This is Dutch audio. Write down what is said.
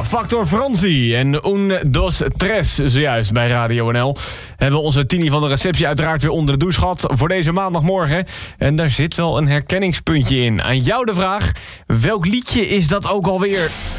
Factor Francie en Un, dos, tres zojuist bij Radio NL. Hebben onze Tini van de receptie uiteraard weer onder de douche gehad voor deze maandagmorgen. En daar zit wel een herkenningspuntje in. Aan jou de vraag, welk liedje is dat ook alweer?